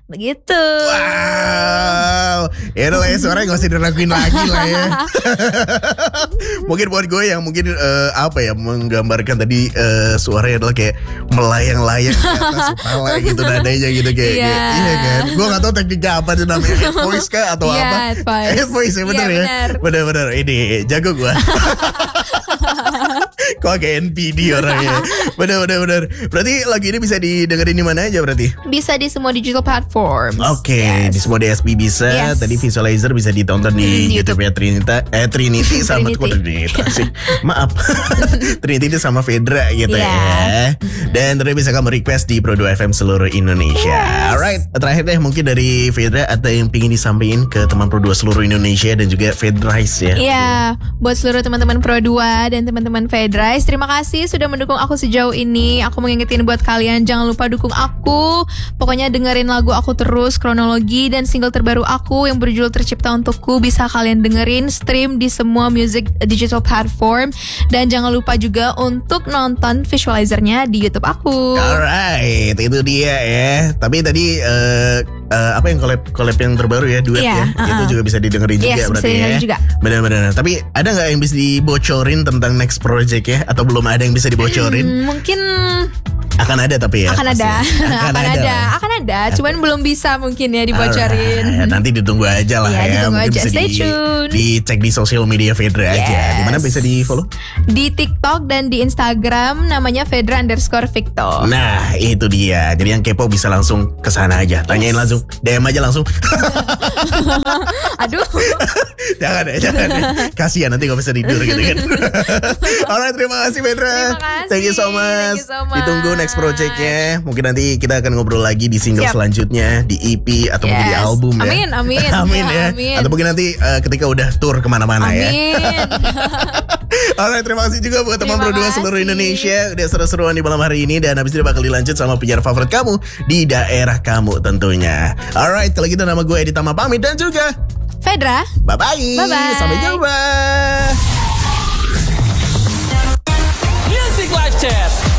Begitu. Wow. Ya udah lah ya, suaranya gak usah diraguin lagi lah ya. Mungkin buat gue yang mungkin menggambarkan tadi suaranya adalah kayak melayang-layang di atas kepala gitu nadanya gitu kayak iya kan. Gue gak tahu tekniknya apa tuh namanya, head voice kah atau apa? Head voice ya bener ya. Bener ini jago gue. Kok kayak NPD orangnya. Bener. Berarti lagu ini bisa didengerin di mana aja berarti? Bisa di semua digital platform. Oke, di semua DSP bisa. Tadi Visualizer bisa ditonton di YouTube-nya Trinity sama Trinity sih. Maaf. Trinity sama Fedra gitu ya. Dan terus bisa kamu request di Pro 2 FM seluruh Indonesia. Alright, terakhir deh mungkin dari Fedra ada yang pingin disampaikan ke teman Pro 2 seluruh Indonesia dan juga Fedrice ya. Iya, buat seluruh teman-teman Pro 2 dan teman-teman Fedrice, terima kasih sudah mendukung aku sejauh ini. Aku mau ngingetin buat kalian, jangan lupa dukung aku. Pokoknya dengerin lagu aku terus, Kronologi dan single terbaru aku yang berjudul Tercipta Untukku bisa kalian dengerin, stream di semua music digital platform. Dan jangan lupa juga untuk nonton visualizernya di YouTube aku. Alright, itu dia ya. Tapi tadi apa yang collab yang terbaru ya, duet ya, itu juga bisa didengerin juga berarti ya. Juga. Benar. Tapi ada nggak yang bisa dibocorin tentang next project ya? Atau belum ada yang bisa dibocorin? Mungkin akan ada tapi ya. Akan ada. Cuman belum bisa mungkin ya dibocorin. Nanti ditunggu aja lah ya. Ditunggu mungkin aja. bisa Stay tune. dicek di sosial media Fedra aja. Di mana bisa di follow? Di TikTok dan di Instagram namanya Fedra_Victor. Nah itu dia. Jadi yang kepo bisa langsung kesana aja. Tanyain langsung, DM aja langsung. Aduh. Jangan ya. Kasian nanti gak bisa tidur gitu kan. Alright, terima kasih Fedra. Thank you so much. Ditunggu next projectnya. Mungkin nanti kita akan ngobrol lagi di single selanjutnya, di EP atau mungkin di album ya. Amin ya. Atau mungkin nanti ketika udah tour kemana-mana ya. Alright, terima kasih juga buat teman Pro 2 seluruh Indonesia. Udah seru-seruan di malam hari ini. Dan habis ini bakal dilanjut sama penyiar favorit kamu di daerah kamu tentunya. Alright, kalau gitu nama gue Edi Tama pamit dan juga Fedra. Bye-bye. Sampai jumpa. Music Live Chat.